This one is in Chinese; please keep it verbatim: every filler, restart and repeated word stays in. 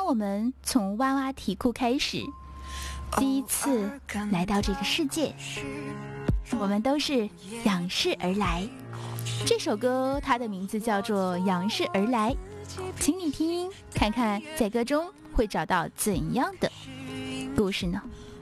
让我们从娃娃啼哭开始，第一次来到这个世界，我们都是仰视而来。这首歌它的名字叫做《仰视而来》，请你听，看看在歌中会找到怎样的故事呢？